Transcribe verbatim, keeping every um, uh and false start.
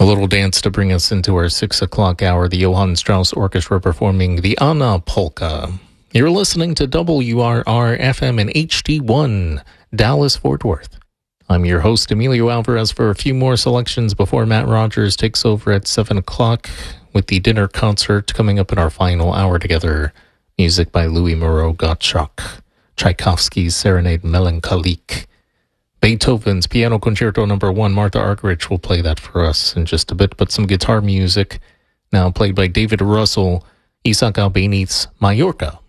A little dance to bring us into our six o'clock hour, the Johann Strauss Orchestra performing the Anna Polka. You're listening to W R R F M in H D one, Dallas, Fort Worth. I'm your host, Emilio Alvarez, for a few more selections before Matt Rogers takes over at seven o'clock with the dinner concert coming up in our final hour together. Music by Louis Moreau Gottschalk, Tchaikovsky's Serenade Melancholique, Beethoven's Piano Concerto Number One. Martha Argerich will play that for us in just a bit, but some guitar music now played by David Russell, Isaac Albéniz's Mallorca.